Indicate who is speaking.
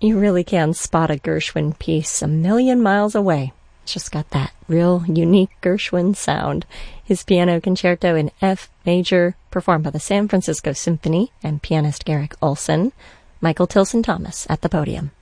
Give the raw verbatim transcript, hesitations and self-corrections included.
Speaker 1: You really can spot a Gershwin piece a million miles away. It's just got that real unique Gershwin sound. His piano concerto in F major, performed by the San Francisco Symphony and pianist Garrick Olson. Michael Tilson Thomas at the podium.